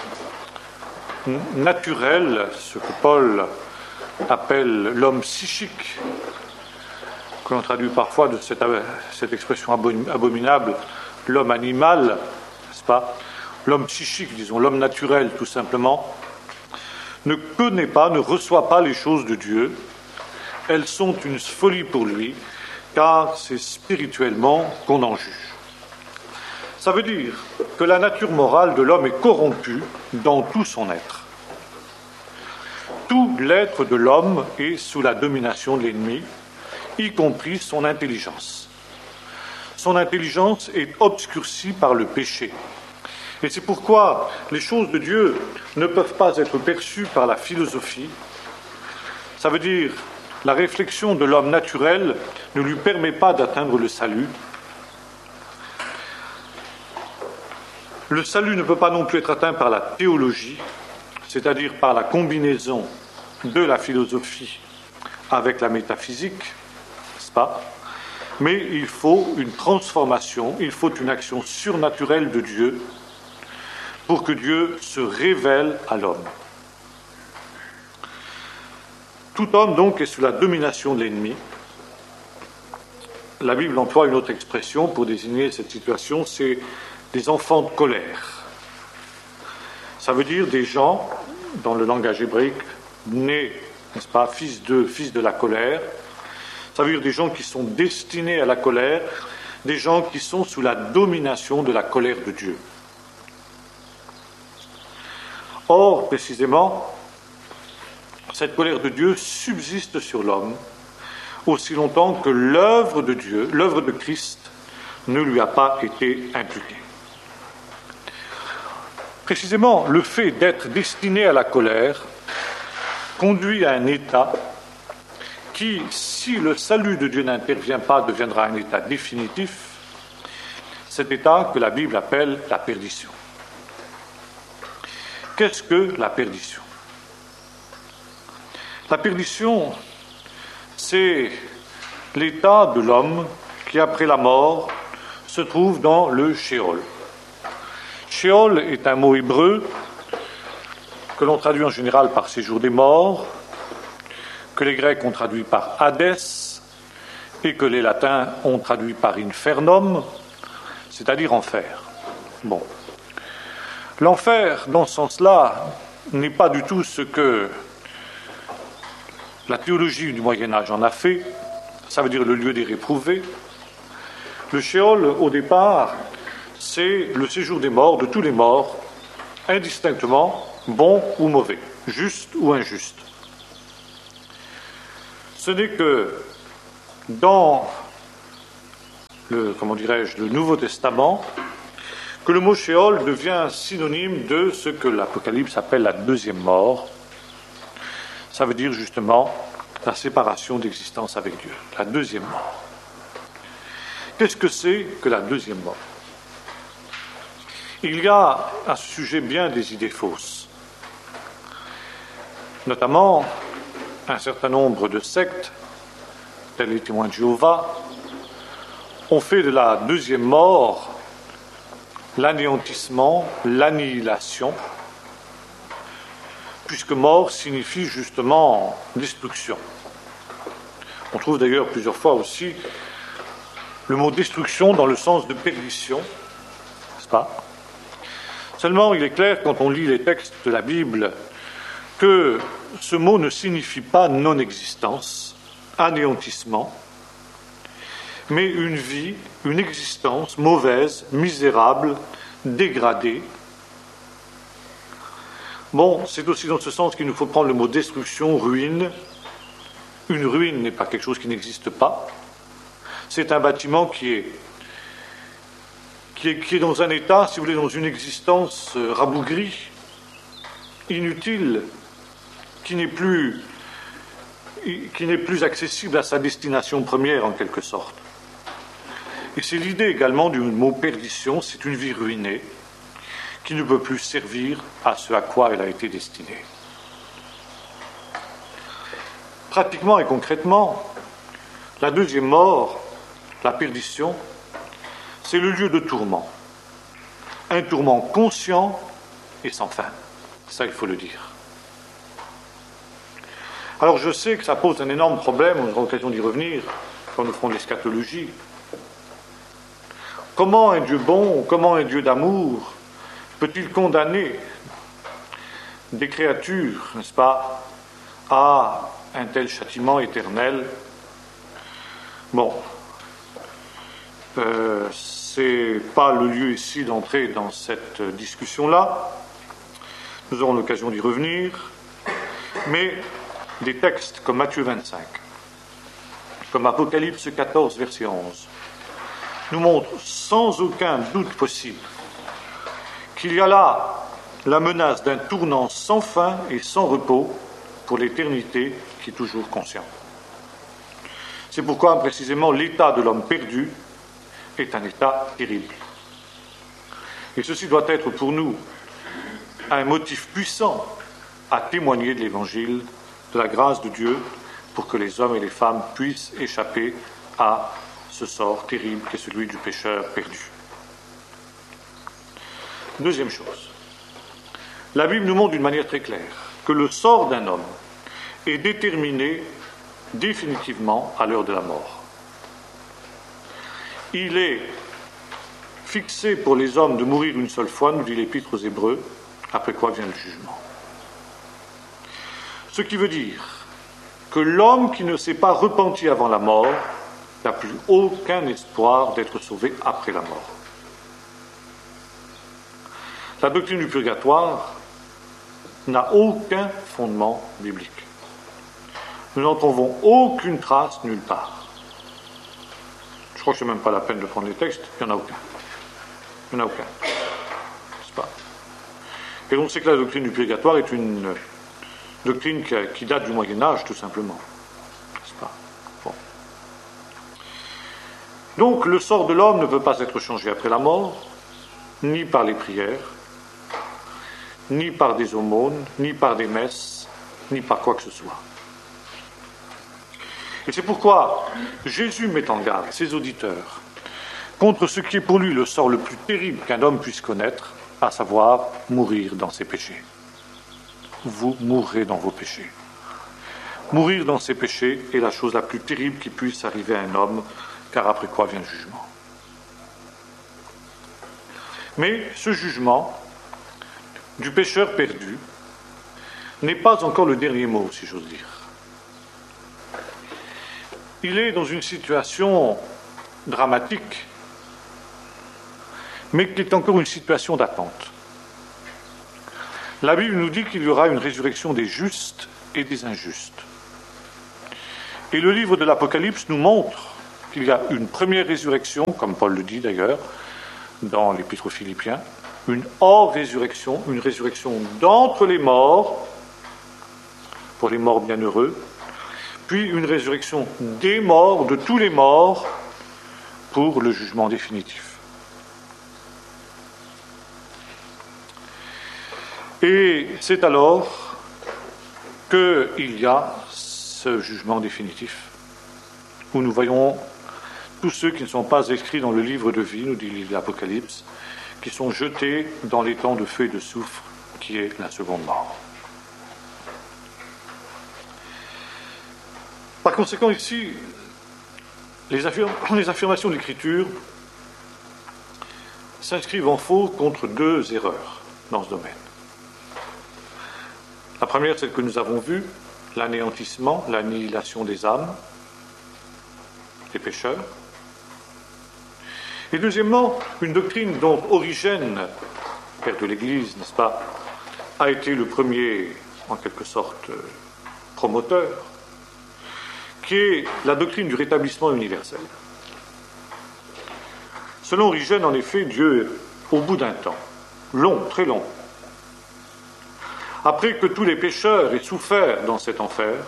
A: naturel, ce que Paul appelle l'homme psychique, que l'on traduit parfois de cette, cette expression abominable, l'homme animal, n'est-ce pas ? L'homme psychique, disons, l'homme naturel tout simplement, ne connaît pas, ne reçoit pas les choses de Dieu. Elles sont une folie pour lui, car c'est spirituellement qu'on en juge. Ça veut dire que la nature morale de l'homme est corrompue dans tout son être. Tout l'être de l'homme est sous la domination de l'ennemi, y compris son intelligence. Son intelligence est obscurcie par le péché. Et c'est pourquoi les choses de Dieu ne peuvent pas être perçues par la philosophie. Ça veut dire la réflexion de l'homme naturel ne lui permet pas d'atteindre le salut. Le salut ne peut pas non plus être atteint par la théologie, c'est-à-dire par la combinaison de la philosophie avec la métaphysique, n'est-ce pas ? Mais il faut une transformation, il faut une action surnaturelle de Dieu pour que Dieu se révèle à l'homme. Tout homme, donc, est sous la domination de l'ennemi. La Bible emploie une autre expression pour désigner cette situation, c'est des enfants de colère. Ça veut dire des gens, dans le langage hébraïque, nés, n'est-ce pas, fils de, fils de la colère. Ça veut dire des gens qui sont destinés à la colère, des gens qui sont sous la domination de la colère de Dieu. Or, précisément, cette colère de Dieu subsiste sur l'homme aussi longtemps que l'œuvre de Dieu, l'œuvre de Christ, ne lui a pas été imputée. Précisément, le fait d'être destiné à la colère conduit à un état qui, si le salut de Dieu n'intervient pas, deviendra un état définitif, cet état que la Bible appelle la perdition. Qu'est-ce que la perdition ? La perdition, c'est l'état de l'homme qui, après la mort, se trouve dans le Sheol. Sheol est un mot hébreu que l'on traduit en général par séjour des morts, que les Grecs ont traduit par Hadès et que les Latins ont traduit par infernum, c'est-à-dire enfer. Bon. L'enfer, dans ce sens-là, n'est pas du tout ce que la théologie du Moyen-Âge en a fait, ça veut dire le lieu des réprouvés. Le Sheol, au départ, c'est le séjour des morts, de tous les morts, indistinctement, bons ou mauvais, justes ou injustes. Ce n'est que dans le, comment dirais-je, le Nouveau Testament, que le mot Sheol devient synonyme de ce que l'Apocalypse appelle la deuxième mort. Ça veut dire justement la séparation d'existence avec Dieu, la deuxième mort. Qu'est-ce que c'est que la deuxième mort? Il y a à ce sujet bien des idées fausses. Notamment, un certain nombre de sectes, tels les témoins de Jéhovah, ont fait de la deuxième mort l'anéantissement, l'annihilation, puisque mort signifie justement destruction. On trouve d'ailleurs plusieurs fois aussi le mot destruction dans le sens de perdition, n'est-ce pas? Seulement, il est clair, quand on lit les textes de la Bible, que ce mot ne signifie pas non-existence, anéantissement, mais une vie, une existence mauvaise, misérable, dégradée. Bon, c'est aussi dans ce sens qu'il nous faut prendre le mot destruction, ruine. Une ruine n'est pas quelque chose qui n'existe pas. C'est un bâtiment qui est, qui est, qui est dans un état, si vous voulez, dans une existence euh, rabougrie, inutile, qui n'est plus, qui n'est plus accessible à sa destination première, en quelque sorte. Et c'est l'idée également du mot perdition, c'est une vie ruinée, qui ne peut plus servir à ce à quoi elle a été destinée. Pratiquement et concrètement, la deuxième mort, la perdition, c'est le lieu de tourment. Un tourment conscient et sans fin. Ça, il faut le dire. Alors je sais que ça pose un énorme problème, on aura l'occasion d'y revenir quand nous ferons l'eschatologie. Comment un Dieu bon, comment un Dieu d'amour peut-il condamner des créatures, n'est-ce pas, à un tel châtiment éternel? Bon, euh, c'est pas le lieu ici d'entrer dans cette discussion-là. Nous aurons l'occasion d'y revenir. Mais des textes comme Matthieu vingt-cinq, comme Apocalypse quatorze, verset onze, nous montrent sans aucun doute possible qu'il y a là la menace d'un tournant sans fin et sans repos pour l'éternité qui est toujours conscient. C'est pourquoi, précisément, l'état de l'homme perdu est un état terrible. Et ceci doit être pour nous un motif puissant à témoigner de l'Évangile, de la grâce de Dieu, pour que les hommes et les femmes puissent échapper à ce sort terrible qui est celui du pécheur perdu. Deuxième chose, la Bible nous montre d'une manière très claire que le sort d'un homme est déterminé définitivement à l'heure de la mort. Il est fixé pour les hommes de mourir une seule fois, nous dit l'Épître aux Hébreux, après quoi vient le jugement. Ce qui veut dire que l'homme qui ne s'est pas repenti avant la mort n'a plus aucun espoir d'être sauvé après la mort. La doctrine du purgatoire n'a aucun fondement biblique. Nous n'en trouvons aucune trace nulle part. Je crois que ce n'est même pas la peine de prendre les textes, il n'y en a aucun. Il n'y en a aucun. N'est-ce pas? Et donc c'est que la doctrine du purgatoire est une doctrine qui date du Moyen-Âge, tout simplement. N'est-ce pas? Bon. Donc le sort de l'homme ne peut pas être changé après la mort, ni par les prières, ni par des aumônes, ni par des messes, ni par quoi que ce soit. Et c'est pourquoi Jésus met en garde ses auditeurs contre ce qui est pour lui le sort le plus terrible qu'un homme puisse connaître, à savoir mourir dans ses péchés. Vous mourrez dans vos péchés. Mourir dans ses péchés est la chose la plus terrible qui puisse arriver à un homme, car après quoi vient le jugement. Mais ce jugement du pécheur perdu n'est pas encore le dernier mot, si j'ose dire. Il est dans une situation dramatique, mais qui est encore une situation d'attente. La Bible nous dit qu'il y aura une résurrection des justes et des injustes. Et le livre de l'Apocalypse nous montre qu'il y a une première résurrection, comme Paul le dit d'ailleurs, dans l'Épître aux Philippiens, une hors-résurrection, une résurrection d'entre les morts, pour les morts bienheureux, puis une résurrection des morts, de tous les morts, pour le jugement définitif. Et c'est alors qu'il y a ce jugement définitif, où nous voyons tous ceux qui ne sont pas écrits dans le livre de vie, nous dit l'Apocalypse, qui sont jetés dans l'étang de feu et de soufre, qui est la seconde mort. Par conséquent, ici, les, affirm- les affirmations de l'Écriture s'inscrivent en faux contre deux erreurs dans ce domaine. La première, celle que nous avons vue, l'anéantissement, l'annihilation des âmes, des pécheurs. Et deuxièmement, une doctrine dont Origène, père de l'Église, n'est-ce pas, a été le premier, en quelque sorte, promoteur, qui est la doctrine du rétablissement universel. Selon Origène, en effet, Dieu, au bout d'un temps, long, très long, après que tous les pécheurs aient souffert dans cet enfer,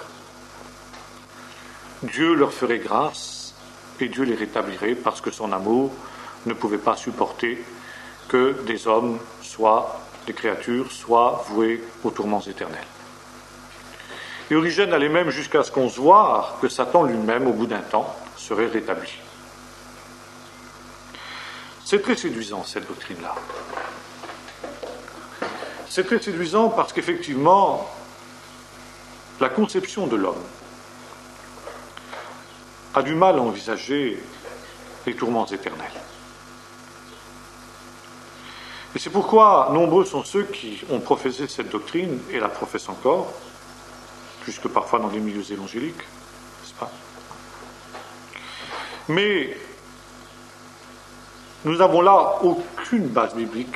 A: Dieu leur ferait grâce et Dieu les rétablirait parce que son amour ne pouvait pas supporter que des hommes, soit des créatures, soient voués aux tourments éternels. Et Origène allait même jusqu'à ce qu'on se voie que Satan lui-même, au bout d'un temps, serait rétabli. C'est très séduisant, cette doctrine-là. C'est très séduisant parce qu'effectivement, la conception de l'homme a du mal à envisager les tourments éternels. Et c'est pourquoi nombreux sont ceux qui ont professé cette doctrine et la professent encore, jusque parfois dans les milieux évangéliques, n'est-ce pas ? Mais nous n'avons là aucune base biblique.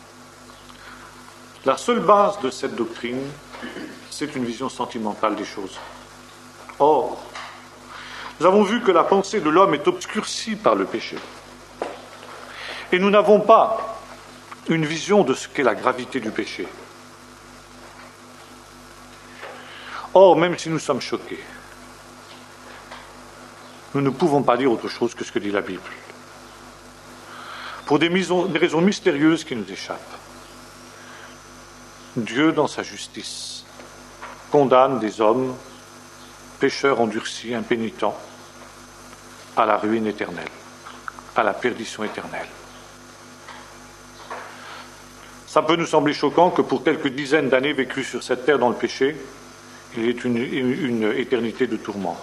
A: La seule base de cette doctrine, c'est une vision sentimentale des choses. Or, nous avons vu que la pensée de l'homme est obscurcie par le péché. Et nous n'avons pas une vision de ce qu'est la gravité du péché. Or, même si nous sommes choqués, nous ne pouvons pas dire autre chose que ce que dit la Bible. Pour des, miso- des raisons mystérieuses qui nous échappent. Dieu, dans sa justice, condamne des hommes, pécheurs endurcis, impénitents, à la ruine éternelle, à la perdition éternelle. Ça peut nous sembler choquant que pour quelques dizaines d'années vécues sur cette terre dans le péché, il y ait une, une, une éternité de tourment.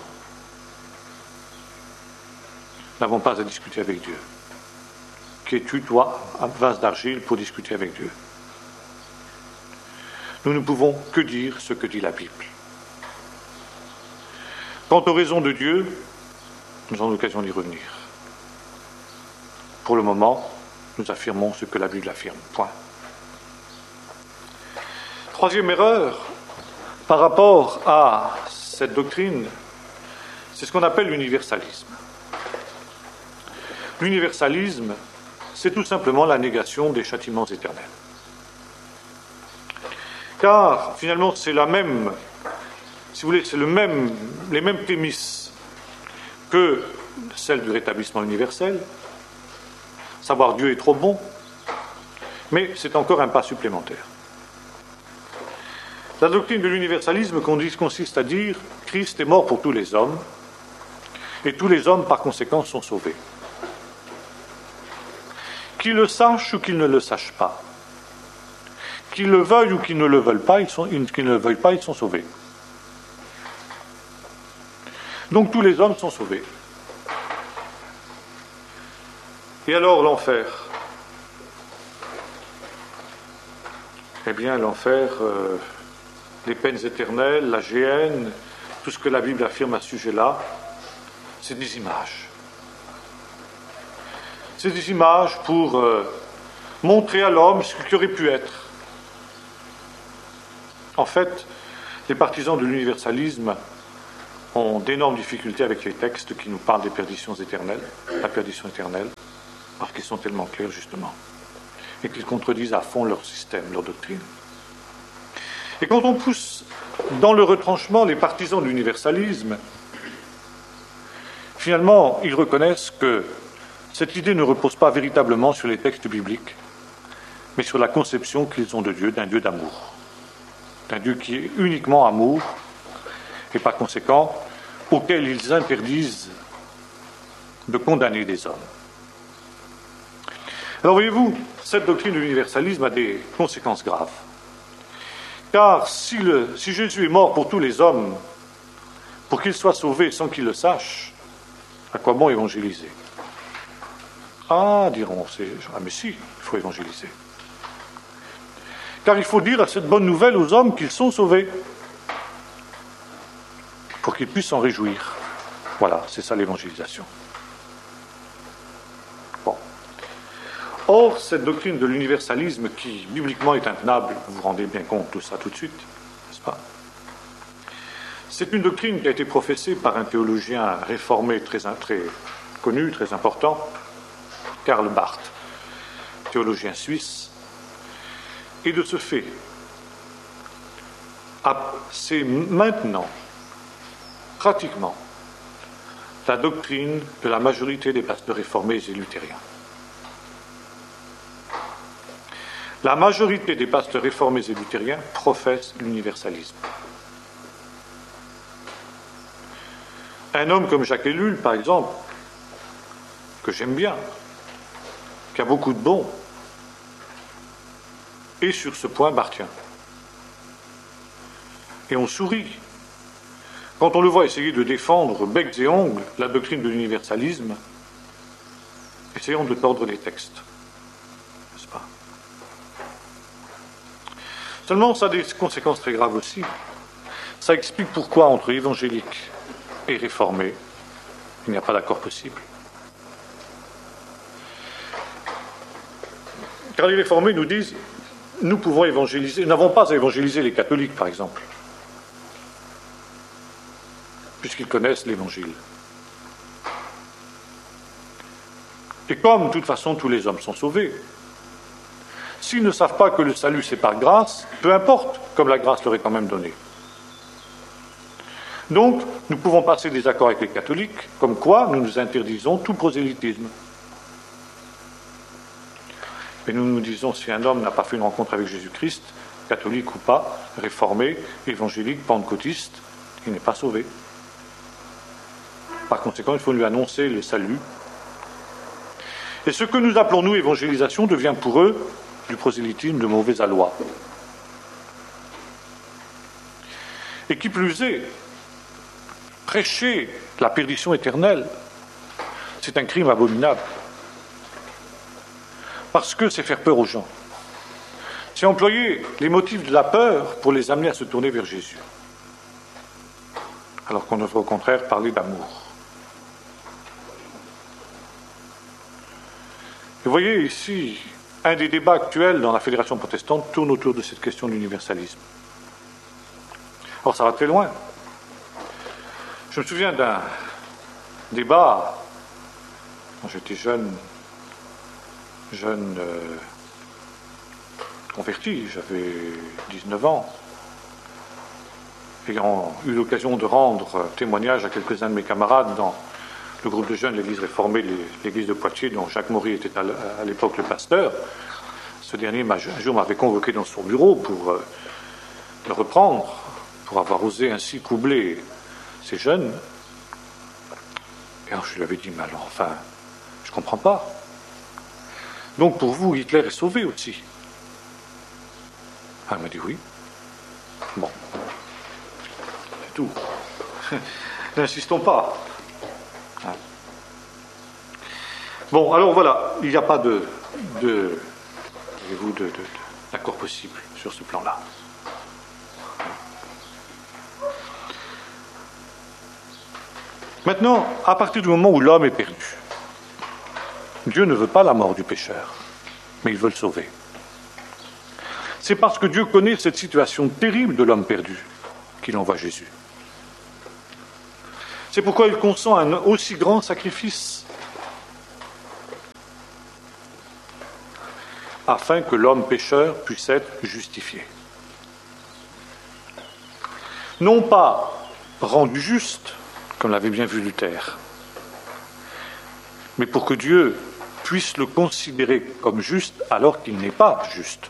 A: Nous n'avons pas à discuter avec Dieu. Qui es-tu, toi, à vase d'argile, pour discuter avec Dieu ? Nous ne pouvons que dire ce que dit la Bible. Quant aux raisons de Dieu, nous avons l'occasion d'y revenir. Pour le moment, nous affirmons ce que la Bible affirme. Point. Troisième erreur, par rapport à cette doctrine, c'est ce qu'on appelle l'universalisme. L'universalisme, c'est tout simplement la négation des châtiments éternels. Car, finalement, c'est la même, si vous voulez, c'est le même, les mêmes prémices que celles du rétablissement universel, savoir Dieu est trop bon, mais c'est encore un pas supplémentaire. La doctrine de l'universalisme consiste à dire Christ est mort pour tous les hommes, et tous les hommes, par conséquent, sont sauvés. Qu'ils le sachent ou qu'ils ne le sachent pas, qu'ils le veuillent ou qu'ils ne le veulent pas, ils sont, qu'ils ne le veuillent pas, ils sont sauvés. Donc tous les hommes sont sauvés. Et alors l'enfer ? Eh bien l'enfer, euh, les peines éternelles, la géhenne, tout ce que la Bible affirme à ce sujet-là, c'est des images. C'est des images pour euh, montrer à l'homme ce qu'il aurait pu être. En fait, les partisans de l'universalisme ont d'énormes difficultés avec les textes qui nous parlent des perditions éternelles, la perdition éternelle, parce qu'ils sont tellement clairs, justement, et qu'ils contredisent à fond leur système, leur doctrine. Et quand on pousse dans le retranchement les partisans de l'universalisme, finalement, ils reconnaissent que cette idée ne repose pas véritablement sur les textes bibliques, mais sur la conception qu'ils ont de Dieu, d'un Dieu d'amour, d'un Dieu qui est uniquement amour, et par conséquent, auquel ils interdisent de condamner des hommes. Alors voyez-vous, cette doctrine de l'universalisme a des conséquences graves. Car si, le, si Jésus est mort pour tous les hommes, pour qu'ils soient sauvés sans qu'ils le sachent, à quoi bon évangéliser? Ah, diront, c'est, ah mais si, il faut évangéliser. Car il faut dire à cette bonne nouvelle aux hommes qu'ils sont sauvés, pour qu'ils puissent s'en réjouir. Voilà, c'est ça l'évangélisation. Bon. Or, cette doctrine de l'universalisme, qui bibliquement est intenable, vous vous rendez bien compte de ça tout de suite, n'est-ce pas? C'est une doctrine qui a été professée par un théologien réformé très, très connu, très important, Karl Barth, théologien suisse. Et de ce fait, c'est maintenant, pratiquement, la doctrine de la majorité des pasteurs réformés et luthériens. La majorité des pasteurs réformés et luthériens professent l'universalisme. Un homme comme Jacques Ellul, par exemple, que j'aime bien, qui a beaucoup de bons, est sur ce point barthien. Et on sourit quand on le voit essayer de défendre becs et ongles la doctrine de l'universalisme. Essayons de tordre les textes, n'est-ce pas? Seulement, ça a des conséquences très graves aussi. Ça explique pourquoi entre évangéliques et réformés, il n'y a pas d'accord possible. Car les réformés nous disent, nous pouvons évangéliser, nous n'avons pas à évangéliser les catholiques, par exemple, puisqu'ils connaissent l'Évangile. Et comme, de toute façon, tous les hommes sont sauvés, s'ils ne savent pas que le salut c'est par grâce, peu importe, comme la grâce leur est quand même donnée. Donc, nous pouvons passer des accords avec les catholiques, comme quoi nous nous interdisons tout prosélytisme. Mais nous nous disons, si un homme n'a pas fait une rencontre avec Jésus-Christ, catholique ou pas, réformé, évangélique, pentecôtiste, il n'est pas sauvé. Par conséquent, il faut lui annoncer le salut. Et ce que nous appelons, nous, évangélisation, devient pour eux du prosélytisme de mauvais aloi. Et qui plus est, prêcher la perdition éternelle, c'est un crime abominable. Parce que c'est faire peur aux gens. C'est employer les motifs de la peur pour les amener à se tourner vers Jésus. Alors qu'on devrait au contraire parler d'amour. Et vous voyez ici, un des débats actuels dans la Fédération protestante tourne autour de cette question de l'universalisme. Alors ça va très loin. Je me souviens d'un débat, quand j'étais jeune, jeune euh, converti, j'avais dix-neuf ans, ayant eu l'occasion de rendre témoignage à quelques-uns de mes camarades dans le groupe de jeunes de l'Église réformée, l'Église de Poitiers, dont Jacques Maury était à l'époque le pasteur. Ce dernier, un jour, m'avait convoqué dans son bureau pour euh, le reprendre, pour avoir osé ainsi troubler ces jeunes. Et alors je lui avais dit, mais alors, enfin, je ne comprends pas. Donc pour vous, Hitler est sauvé aussi. Ah, il m'a dit oui. Bon. C'est tout. N'insistons pas. Hein. Bon, alors voilà, il n'y a pas de, de, voyez-vous, de, de, de, d'accord possible sur ce plan-là. Maintenant, à partir du moment où l'homme est perdu, Dieu ne veut pas la mort du pécheur, mais il veut le sauver. C'est parce que Dieu connaît cette situation terrible de l'homme perdu qu'il envoie Jésus. C'est pourquoi il consent un aussi grand sacrifice, afin que l'homme pécheur puisse être justifié. Non pas rendu juste, comme l'avait bien vu Luther, mais pour que Dieu puisse le considérer comme juste alors qu'il n'est pas juste.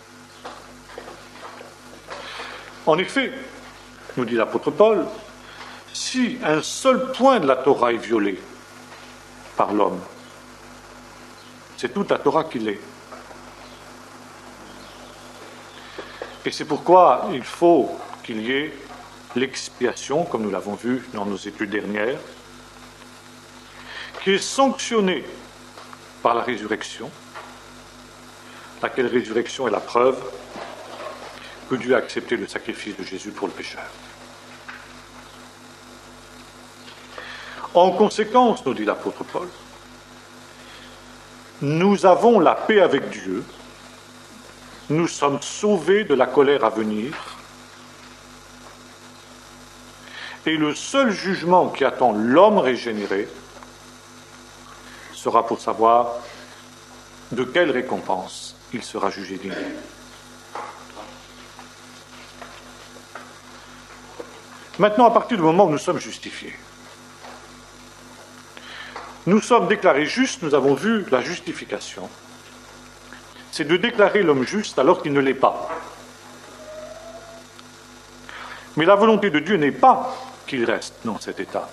A: En effet, nous dit l'apôtre Paul, si un seul point de la Torah est violé par l'homme, c'est toute la Torah qui l'est. Et c'est pourquoi il faut qu'il y ait l'expiation, comme nous l'avons vu dans nos études dernières, qui est sanctionnée par la résurrection, laquelle résurrection est la preuve que Dieu a accepté le sacrifice de Jésus pour le pécheur. En conséquence, nous dit l'apôtre Paul, nous avons la paix avec Dieu, nous sommes sauvés de la colère à venir, et le seul jugement qui attend l'homme régénéré sera pour savoir de quelle récompense il sera jugé digne. Maintenant, à partir du moment où nous sommes justifiés, nous sommes déclarés justes, nous avons vu la justification, c'est de déclarer l'homme juste alors qu'il ne l'est pas. Mais la volonté de Dieu n'est pas qu'il reste dans cet état.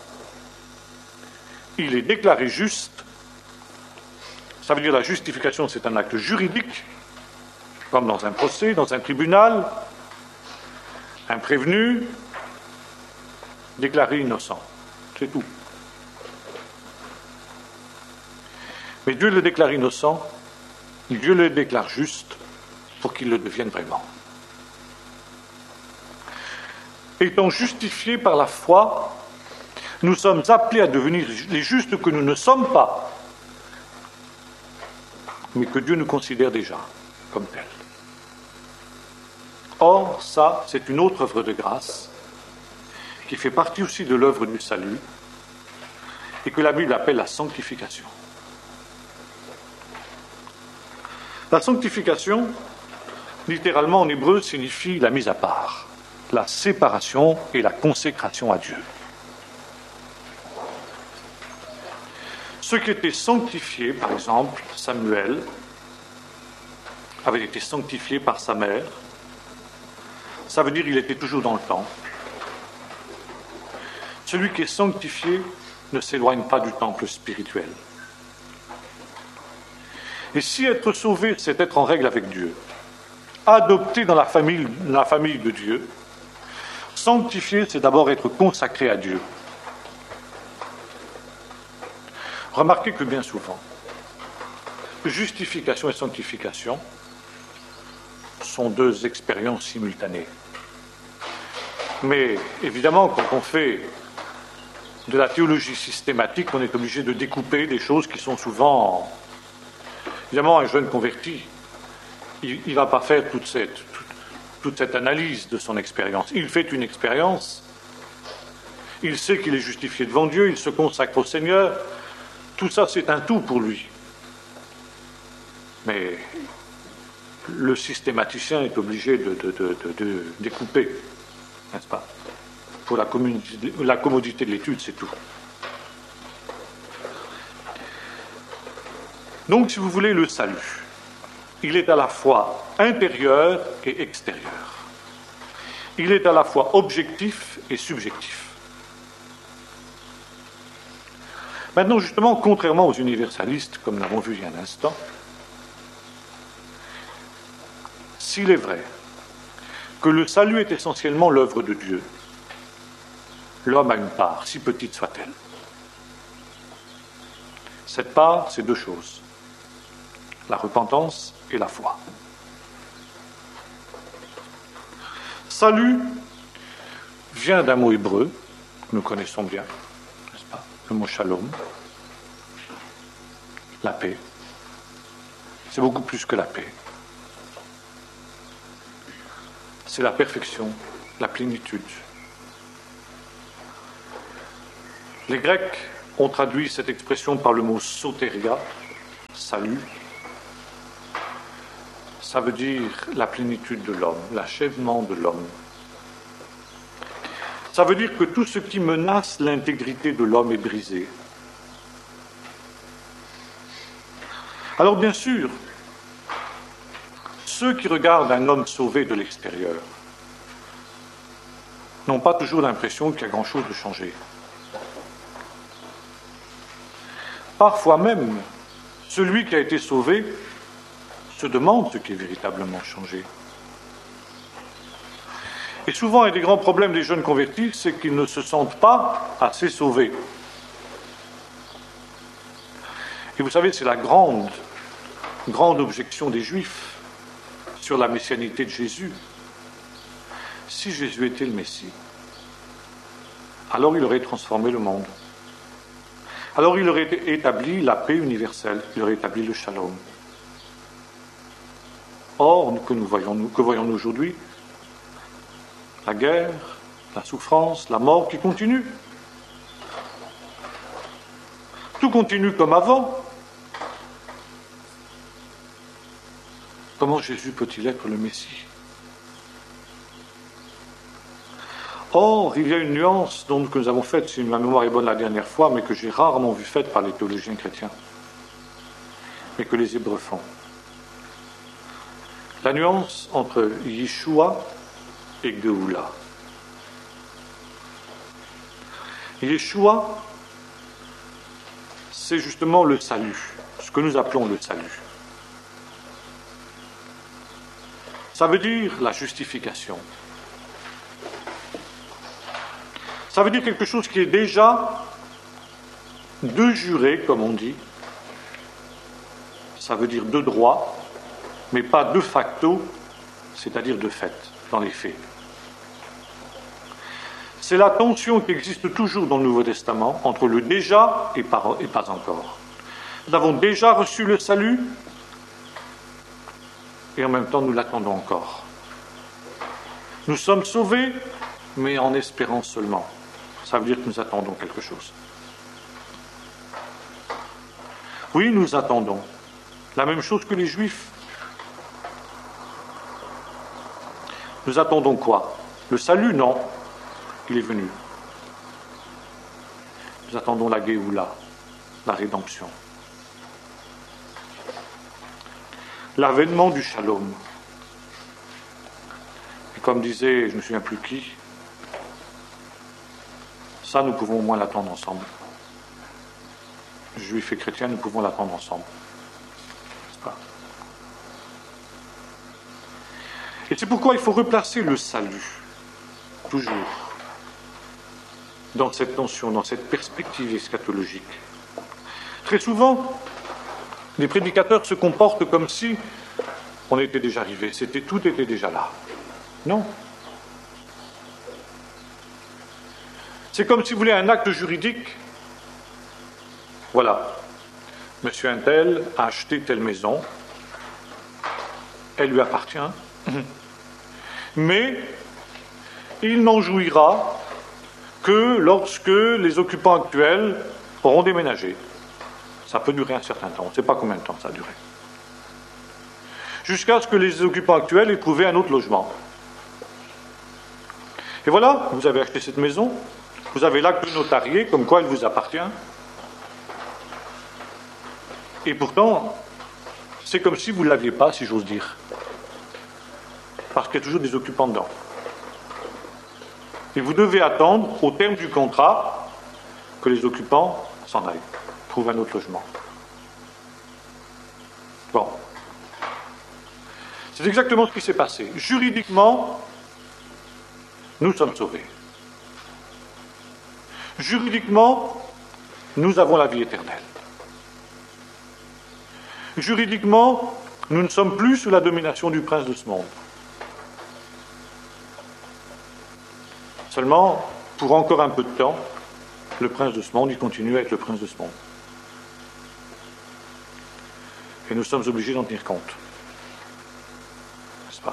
A: Il est déclaré juste. Ça veut dire la justification, c'est un acte juridique, comme dans un procès, dans un tribunal. Un prévenu déclaré innocent. C'est tout. Mais Dieu le déclare innocent, Dieu le déclare juste pour qu'il le devienne vraiment. Étant justifiés par la foi, nous sommes appelés à devenir les justes que nous ne sommes pas, mais que Dieu nous considère déjà comme tels. Or, ça, c'est une autre œuvre de grâce qui fait partie aussi de l'œuvre du salut et que la Bible appelle la sanctification. La sanctification, littéralement en hébreu, signifie la mise à part, la séparation et la consécration à Dieu. Ceux qui étaient sanctifiés, par exemple, Samuel, avait été sanctifié par sa mère. Ça veut dire qu'il était toujours dans le temple. Celui qui est sanctifié ne s'éloigne pas du temple spirituel. Et si être sauvé, c'est être en règle avec Dieu, adopté dans la famille, la famille de Dieu, sanctifié, c'est d'abord être consacré à Dieu. Remarquez que bien souvent, justification et sanctification sont deux expériences simultanées. Mais évidemment, quand on fait de la théologie systématique, on est obligé de découper des choses qui sont souvent... Évidemment, un jeune converti, il ne va pas faire toute cette, toute, toute cette analyse de son expérience. Il fait une expérience, il sait qu'il est justifié devant Dieu, il se consacre au Seigneur. Tout ça, c'est un tout pour lui. Mais le systématicien est obligé de, de, de, de, de découper, n'est-ce pas? Pour la, la commodité de l'étude, c'est tout. Donc, si vous voulez, le salut, il est à la fois intérieur et extérieur. Il est à la fois objectif et subjectif. Maintenant, justement, contrairement aux universalistes, comme nous l'avons vu il y a un instant, s'il est vrai que le salut est essentiellement l'œuvre de Dieu, l'homme a une part, si petite soit-elle. Cette part, c'est deux choses, la repentance et la foi. Salut vient d'un mot hébreu, que nous connaissons bien, n'est-ce pas? Le mot shalom, la paix. C'est beaucoup plus que la paix. C'est la perfection, la plénitude. Les Grecs ont traduit cette expression par le mot soteria, salut. Ça veut dire la plénitude de l'homme, l'achèvement de l'homme. Ça veut dire que tout ce qui menace l'intégrité de l'homme est brisé. Alors bien sûr, ceux qui regardent un homme sauvé de l'extérieur n'ont pas toujours l'impression qu'il y a grand-chose de changé. Parfois même, celui qui a été sauvé se demande ce qui est véritablement changé. Et souvent, un des grands problèmes des jeunes convertis, c'est qu'ils ne se sentent pas assez sauvés. Et vous savez, c'est la grande, grande objection des Juifs sur la messianité de Jésus. Si Jésus était le Messie, alors il aurait transformé le monde. Alors il aurait établi la paix universelle, il aurait établi le shalom. Or, que nous voyons-nous, que voyons-nous aujourd'hui? La guerre, la souffrance, la mort qui continuent. Tout continue comme avant. Comment Jésus peut-il être le Messie? Or, il y a une nuance dont que nous avons faite, si ma mémoire est bonne la dernière fois, mais que j'ai rarement vue faite par les théologiens chrétiens, mais que les Hébreux font. La nuance entre Yeshua et Géoula. Yeshua, c'est justement le salut, ce que nous appelons le salut. Ça veut dire la justification. Ça veut dire quelque chose qui est déjà de juré, comme on dit. Ça veut dire de droit, mais pas de facto, c'est-à-dire de fait, dans les faits. C'est la tension qui existe toujours dans le Nouveau Testament entre le déjà et pas, et pas encore. Nous avons déjà reçu le salut et en même temps nous l'attendons encore. Nous sommes sauvés, mais en espérance seulement. Ça veut dire que nous attendons quelque chose. Oui, nous attendons. La même chose que les Juifs. Nous attendons quoi? Le salut, non. Il est venu. Nous attendons la Géoula, la rédemption. L'avènement du shalom. Et comme disait, je ne me souviens plus qui, ça nous pouvons au moins l'attendre ensemble. Juifs et chrétiens, nous pouvons l'attendre ensemble. N'est-ce pas? Et c'est pourquoi il faut replacer le salut, toujours, dans cette tension, dans cette perspective eschatologique. Très souvent, les prédicateurs se comportent comme si on était déjà arrivé, c'était, tout était déjà là. Non. C'est comme si vous voulez un acte juridique. Voilà. Monsieur Untel a acheté telle maison. Elle lui appartient. Mais il n'en jouira que lorsque les occupants actuels auront déménagé. Ça peut durer un certain temps. On ne sait pas combien de temps ça a duré. Jusqu'à ce que les occupants actuels aient trouvé un autre logement. Et voilà, vous avez acheté cette maison. Vous avez l'acte notarié, comme quoi elle vous appartient. Et pourtant, c'est comme si vous ne l'aviez pas, si j'ose dire. Parce qu'il y a toujours des occupants dedans. Et vous devez attendre, au terme du contrat, que les occupants s'en aillent, trouvent un autre logement. Bon. C'est exactement ce qui s'est passé. Juridiquement, nous sommes sauvés. Juridiquement, nous avons la vie éternelle. Juridiquement, nous ne sommes plus sous la domination du prince de ce monde. Seulement, pour encore un peu de temps, le prince de ce monde, il continue à être le prince de ce monde. Et nous sommes obligés d'en tenir compte. N'est-ce pas?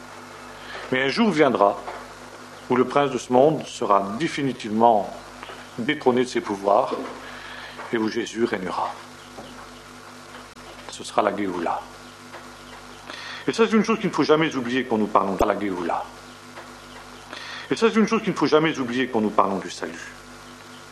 A: Mais un jour viendra où le prince de ce monde sera définitivement détrôné de ses pouvoirs, et où Jésus régnera. Ce sera la Géoula. Et ça, c'est une chose qu'il ne faut jamais oublier quand nous parlons de la Géoula. Et ça, c'est une chose qu'il ne faut jamais oublier quand nous parlons du salut.